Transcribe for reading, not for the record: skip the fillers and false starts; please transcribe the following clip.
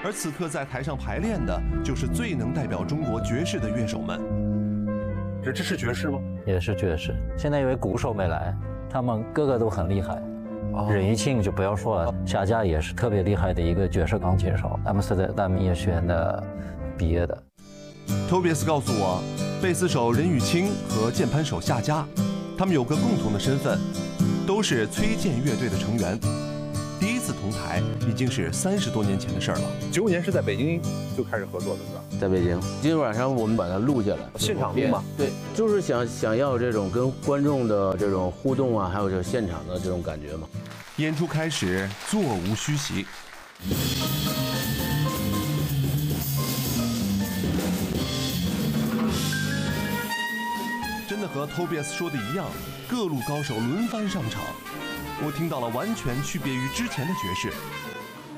而此刻在台上排练的就是最能代表中国爵士的乐手们。 这是爵士吗？ 也是爵士。现在因为鼓手没来，他们个个都很厉害。任玉庆就不要说了，夏佳也是特别厉害的一个爵士钢琴手，他们是在大明音乐学院的毕业的。 Tobias 告诉我，贝斯手任玉清和键盘手夏佳，他们有个共同的身份，都是崔健乐队的成员。第一次同台已经是30多年前的事儿了。 95年是在北京就开始合作的，是吧？ 在北京，今天晚上我们把它录下来， 现场录吗？ 对，就是想要这种跟观众的这种互动啊，还有这现场的这种感觉嘛。 演出开始，座无虚席。真的和 Tobias 说的一样，各路高手轮番上场，我听到了完全区别于之前的爵士。